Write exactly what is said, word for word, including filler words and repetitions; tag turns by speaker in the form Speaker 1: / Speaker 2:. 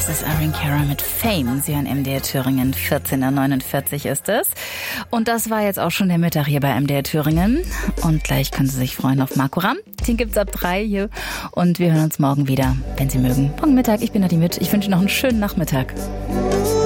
Speaker 1: Das ist Irene Cara mit Fame. Sie hören M D R Thüringen, vierzehn Uhr neunundvierzig ist es. Und das war jetzt auch schon der Mittag hier bei M D R Thüringen. Und gleich können Sie sich freuen auf Marco Ramm. Den gibt's ab drei hier. Und wir hören uns morgen wieder, wenn Sie mögen. Morgen Mittag, ich bin Nati Mitt. Ich wünsche Ihnen noch einen schönen Nachmittag.